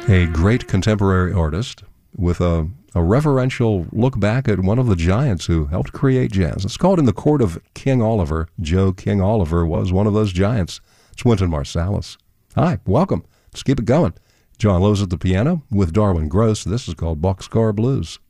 A great contemporary artist with a reverential look back at one of the giants who helped create jazz. It's called In the Court of King Oliver. Joe King Oliver was one of those giants. It's Wynton Marsalis. Hi, welcome. Let's keep it going. John Lowe's at the piano with Darwin Gross. This is called Boxcar Blues.